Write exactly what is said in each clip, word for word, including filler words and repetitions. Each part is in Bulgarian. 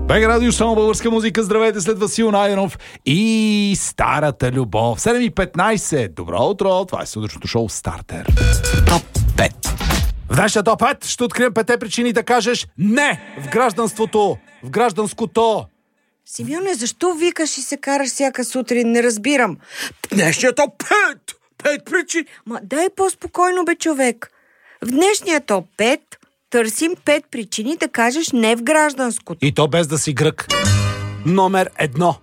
БГ Радио, само българска музика. Здравейте, след Васил Найденов и Старата любов. седем и петнайсет. Добро утро. Това е сутрешното шоу Стартер. Топ пет. В днешния топ пет ще открием петте причини да кажеш не в гражданството, в гражданското. Симеоне, защо викаш и се караш всяка сутрин? Не разбирам. Днешния топ пет! Пет причини! Ма дай по-спокойно, бе, човек. В днешния топ пет търсим пет причини да кажеш не в гражданското. И то без да си грък. Номер едно.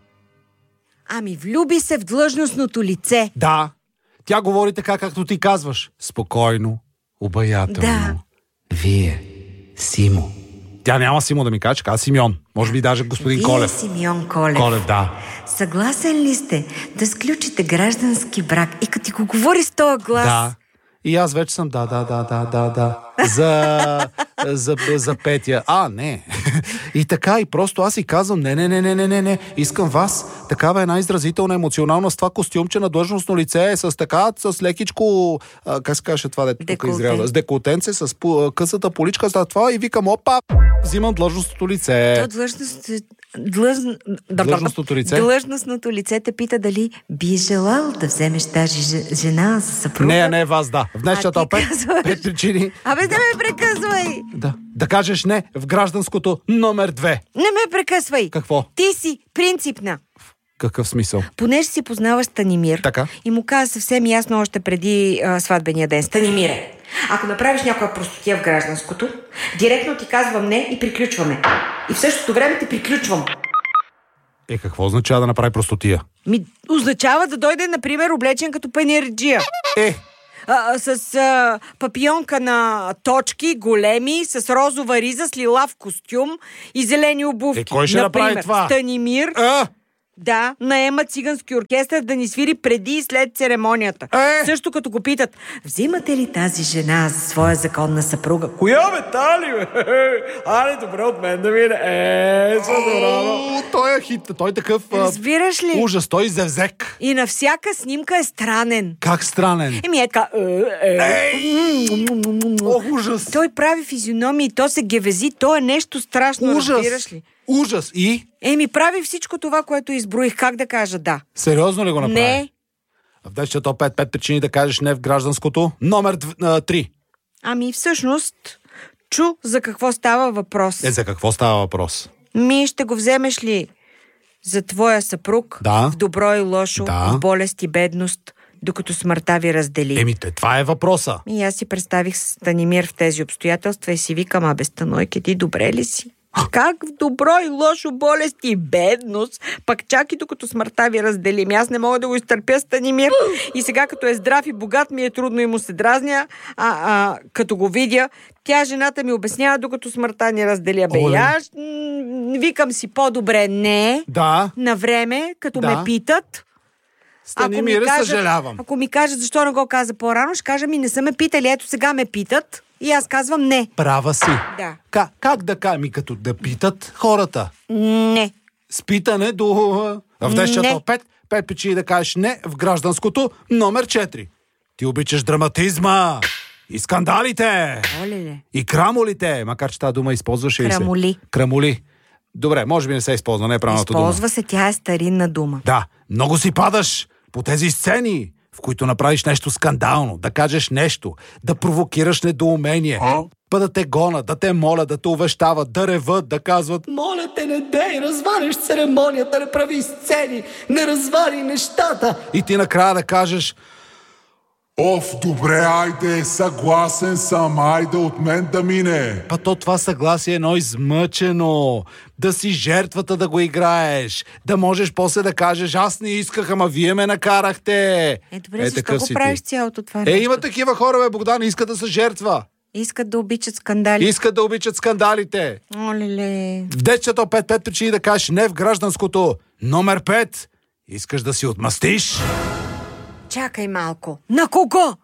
Ами влюби се в длъжностното лице. Да, тя говори така, както ти казваш. Спокойно, обаятелно. Да. Вие, Симо. Тя няма Симо да ми каже, каза Симеон. Може би даже господин Вие, Колев. Симеон Колев. Колев, да. Съгласен ли сте да сключите граждански брак? И като ти го говори с този глас... Да. И аз вече съм да, да, да, да, да, да. За, за, за Петя. А, не. И така, и просто аз си казвам, не, не, не, не, не, не, не. Искам вас. Такава една изразителна, емоционална с това костюмче на длъжностно лице, с така, с лекичко, а, как се каже това, дето тук изрязва, с деколтенце, с пу, късата поличка, за това и викам, опа, взимам длъжностното лице. То длъжност... Длъж... Длъжностното лице? Длъжностното лице те пита дали би желал да вземеш тази жена за съпруга. Не, не, вас да. В днешния топ пет, пет причини. Абе, не ме прекъсвай! Да. Да кажеш не в гражданското номер две. Не ме прекъсвай! Какво? Ти си принципна. Какъв смисъл? Понеже си познаваш Станимир Така. И му каза съвсем ясно още преди а, сватбения ден. Станимире, ако направиш някоя простотия в гражданското, директно ти казвам не и приключваме. И в същото време те приключвам. Е, какво означава да направи простотия? Ми, означава да дойде, например, облечен като панирджия. Е, А, с а, папионка на точки, големи, с розова риза, с лилав костюм и зелени обувки. Е, кой ще например, направи това? Станимир, а, да, наема цигански оркестър да ни свири преди и след церемонията. Е! Също като го питат, взимате ли тази жена за своя законна съпруга? Коя бе, тали, бе? Али, добре от мен да мине. Е, са добро. О, той е хит, той е такъв а, Разбираш ли? ужас, той зевзек. И на всяка снимка е странен. Как странен. Еми е така... Е, е. Ох, ужас. Той прави физиономии, то се гевези, то е нещо страшно, Ужас. разбираш ли? Ужас. И? Еми, прави всичко това, което изброих. Как да кажа да? Сериозно ли го направи? Не. В днешния топ пет, пет причини да кажеш не в гражданското. Номер три. Ами, всъщност, чу за какво става въпрос. Е, за какво става въпрос? Ми, ще го вземеш ли за твоя съпруг Да. в добро и лошо, Да. в болест и бедност, докато смъртта ви раздели? Еми, те, това е въпроса. И аз си представих Станимир в тези обстоятелства и си викам, абе, Станойке, ти добре ли си? Как в добро и лошо, болест и бедност, пък чак и докато смъртта ви разделим. Аз не мога да го изтърпя, Станимир. И сега, като е здрав и богат, ми е трудно и му се дразня, а, а като го видя, тя, жената ми, обяснява, докато смъртта ни разделя. Бе, Оле. аз м, викам си по-добре не, Да. на време, като Да. ме питат. Станимире, кажат- съжалявам. Ако ми кажат защо не го каза по-рано, ще кажа ми не са ме питали, ето сега ме питат и аз казвам не. Права си. Да. Как, как да кажа? Ми като да питат хората. Не. С питане до... В днешния Не. топ пет, пет причини да кажеш не в гражданското. Номер четири. Ти обичаш драматизма и скандалите. Оле-ле. И крамолите. Макар че тази дума използваше и се. Крамоли. Крамоли. Добре, може би не се използва, не е правилната дума. Използва се, тя е старинна дума. Да, много си падаш по тези сцени, в които направиш нещо скандално, да кажеш нещо, да провокираш недоумение, па да те гонят, да те молят, да те увещават, да реват, да казват Моля те, не дей, развалиш церемонията, не прави сцени, не развали нещата. и ти накрая да кажеш Оф, добре, айде, съгласен съм, айде от мен да мине. па то това съгласие е едно измъчено, да си жертвата да го играеш, да можеш после да кажеш аз не исках, ама вие ме накарахте. Е, добре, защо такъв го си правиш ти. цялото това Е, нещо? има такива хора, бе, Богдан, искат да са жертва. Искат да обичат скандали. Искат да обичат скандалите. Оле-ле. В десето пет пет причини да кажеш не в гражданското. Номер пет. Искаш да си отмъстиш? Чакай малко. На кого?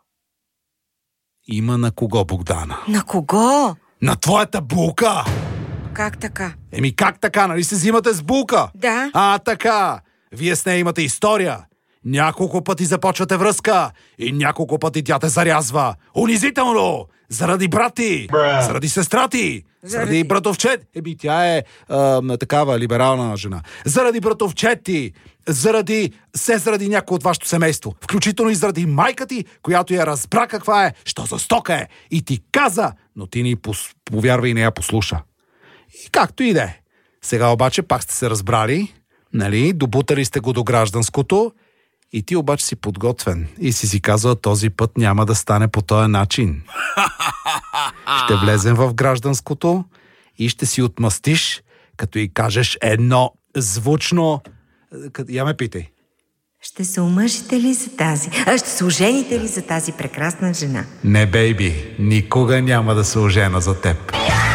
Има на кого, Богдана? На кого? На твоята булка! Как така? Еми как така, нали се взимате с булка? Да. А, така. Вие с нея имате история. Няколко пъти започвате връзка и няколко пъти тя те зарязва. Унизително! Заради брати! Заради сестра ти! Заради, заради братовчет! Еби, тя е а, такава либерална жена. Заради братовчет ти! Заради, се заради някой от вашето семейство. Включително и заради майка ти, която я разбра каква е, що за стока е. И ти каза, но ти ни пос, повярва и не я послуша. И както и да е. Сега обаче пак сте се разбрали, нали, добутали сте го до гражданското и ти обаче си подготвен и си си казал, този път няма да стане по този начин. Ще влезем в гражданското и ще си отмъстиш, като и кажеш едно звучно... Я ме питай. Ще се омъжите ли за тази? А ще се ожените ли за тази прекрасна жена? Не, бейби, никога няма да се ожена за теб.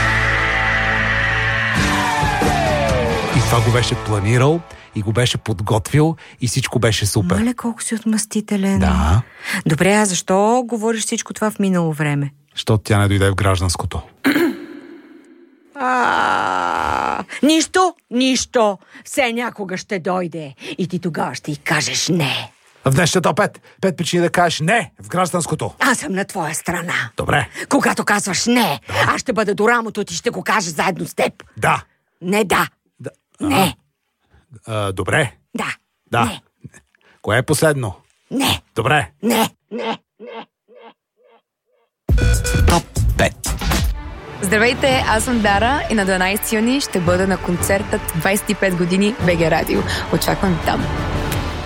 И това го беше планирал, и го беше подготвил, и всичко беше супер. Мале, колко си отмъстителен. Да. Добре, а защо говориш всичко това в минало време? Защото тя не дойде в гражданското. А, нищо, нищо. Все някога ще дойде. И ти тогава ще й кажеш не. В днешната пет. Пет причини да кажеш не в гражданското. Аз съм на твоя страна. Добре. Когато казваш не, да. Аз ще бъда до рамото ти, ще го кажа заедно с теб. Да. Не да. да. Не. А, добре. Да. Да. Не. Кое е последно? Не. Добре. Не. Не. Не. Топ пет. Здравейте, аз съм Дара и на дванайсети юни ще бъда на концертът двайсет и пет години БГ Радио. Очаквам там.